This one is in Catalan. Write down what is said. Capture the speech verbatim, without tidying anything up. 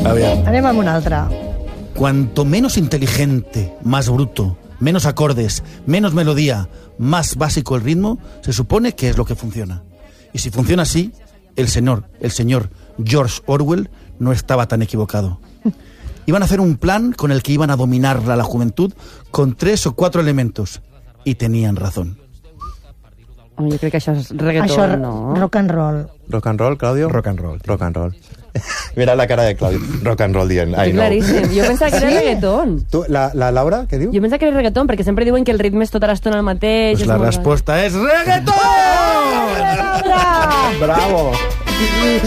Aviam. Anem amb un altre. Cuanto menos inteligente, más bruto, menos acordes, menos melodía, más básico el ritmo, se supone que es lo que funciona. Y si funciona así, el señor, el señor George Orwell no estaba tan equivocado. Iban a hacer un plan con el que iban a dominar a la juventud con tres o cuatro elementos. Y tenían razón. Jo crec que això és reggaeton, Això, no? rock and roll. Rock and roll, Claudio? Rock and roll. Rock and roll. Mira la cara de Claudio. Rock and roll dient, I És know. claríssim. Jo pensava que era reggaeton. Tu, la, la Laura, què diu? Jo pensava que era reggaeton, perquè sempre diuen que el ritme és tota l'estona el mateix. Pues és la molt- respuesta es reggaeton. Bravo!